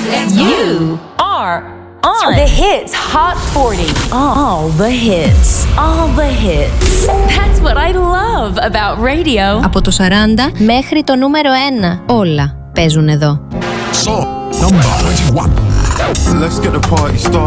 You are on The Hits Hot 40. all the hits. All the hits. That's what I love about radio. Από το 40 μέχρι το νούμερο 1. Όλα παίζουν εδώ. Song number 21. Let's get the party started.